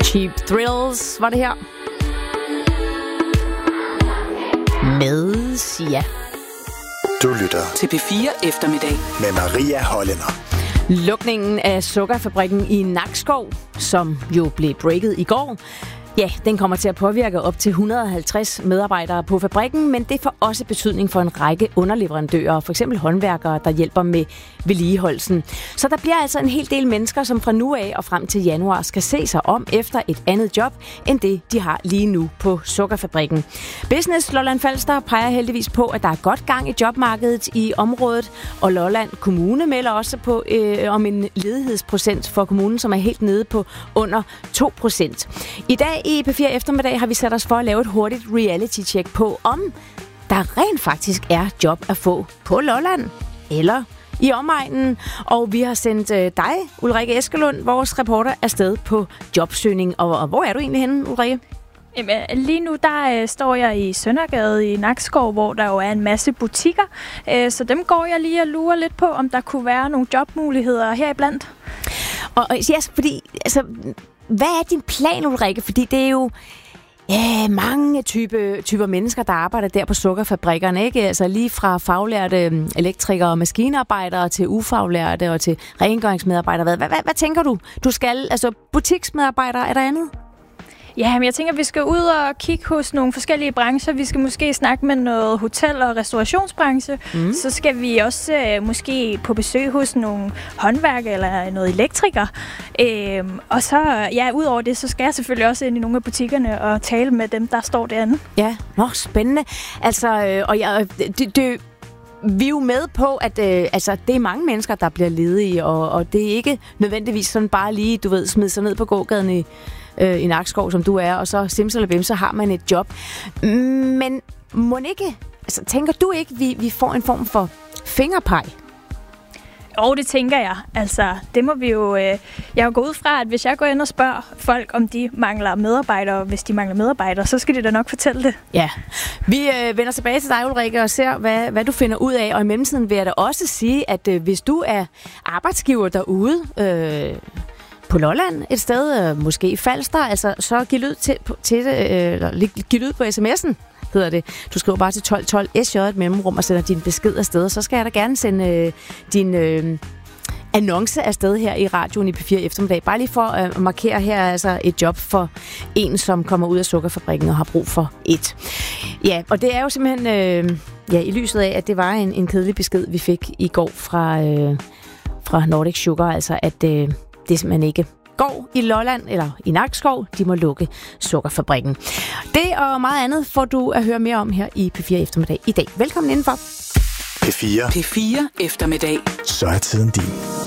Cheap Thrills var det her. Med Sia. Du lytter til P4 Eftermiddag med Maria Hollænder. Lukningen af sukkerfabrikken i Nakskov, som jo blev breaket i går, ja, den kommer til at påvirke op til 150 medarbejdere på fabrikken, men det får også betydning for en række underleverandører, f.eks. håndværkere, der hjælper med vedligeholdelsen. Så der bliver altså en hel del mennesker, som fra nu af og frem til januar skal se sig om efter et andet job, end det, de har lige nu på sukkerfabrikken. Business Lolland Falster peger heldigvis på, at der er godt gang i jobmarkedet i området, og Lolland Kommune melder også på om en ledighedsprocent for kommunen, som er helt nede på under 2%. I dag i P4 Eftermiddag har vi sat os for at lave et hurtigt reality-check på, om der rent faktisk er job at få på Lolland eller i omegnen. Og vi har sendt dig, Ulrike Eskelund, vores reporter, afsted på jobsøgning. Og hvor er du egentlig henne, Ulrike? Jamen, lige nu der står jeg i Søndergade i Nakskov, hvor der jo er en masse butikker. Så dem går jeg lige og lurer lidt på, om der kunne være nogle jobmuligheder heriblandt. Og yes, fordi, altså, hvad er din plan, Ulrike? Fordi det er jo mange typer mennesker, der arbejder der på sukkerfabrikkerne, ikke? Altså lige fra faglærte elektrikere og maskinarbejdere til ufaglærte og til rengøringsmedarbejdere. Hvad tænker du? Du skal, altså butiksmedarbejdere, er der andet? Ja, men jeg tænker, at vi skal ud og kigge hos nogle forskellige brancher. Vi skal måske snakke med noget hotel- og restaurationsbranche. Så skal vi også måske på besøg hos nogle håndværkere eller noget elektriker. Og så, ja, ud over det, så skal jeg selvfølgelig også ind i nogle af butikkerne og tale med dem, der står derinde. Ja, spændende. Altså, vi er jo med på, at det er mange mennesker, der bliver ledige, og det er ikke nødvendigvis sådan bare lige, du ved, smide sig ned på gågaden i Nakskov, som du er, og så simsalabim, så har man et job. Men må ikke, altså tænker du ikke, vi får en form for fingerpeg? Jo, det tænker jeg. Altså, det må vi jo... Jeg går ud fra, at hvis jeg går ind og spørger folk, om de mangler medarbejdere, hvis de mangler medarbejdere, så skal de da nok fortælle det. Ja. Vi vender tilbage til dig, Ulrike, og ser, hvad du finder ud af. Og i mellemtiden vil jeg da også sige, at hvis du er arbejdsgiver derude... på Lolland et sted, måske i Falster, altså så giv lyd på sms'en, hedder det. Du skriver bare til 1212 SJ et mellemrum og sender din besked afsted, og så skal jeg da gerne sende din annonce afsted her i radioen i P4 Eftermiddag. Bare lige for at markere her altså et job for en, som kommer ud af sukkerfabrikken og har brug for et. Ja, og det er jo simpelthen i lyset af, at det var en kedelig besked, vi fik i går fra Nordic Sugar, altså at det simpelthen ikke går i Lolland eller i Nakskov. De må lukke sukkerfabrikken. Det og meget andet får du at høre mere om her i P4 Eftermiddag i dag. Velkommen indenfor. P4 Eftermiddag. Så er tiden din.